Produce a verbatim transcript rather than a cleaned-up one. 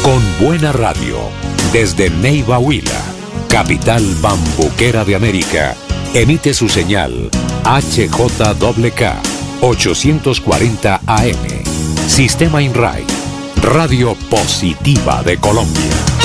Con buena radio, desde Neiva Huila, capital bambuquera de América, emite su señal H J K K ochocientos cuarenta A M. Sistema INRAI, Radio Positiva de Colombia.